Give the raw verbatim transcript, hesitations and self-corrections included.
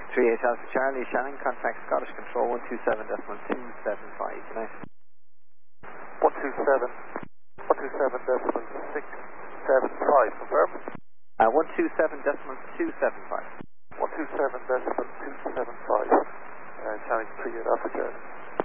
three eight Alpha Charlie, Shannon, contact Scottish Control one two seven decimal two seven five. Good night. one two seven, one two seven decimal six seven five, confirm? Uh, one two seven decimal two seven five. one two seven decimal two seven five. Uh, Shannon, three eight Alpha Charlie.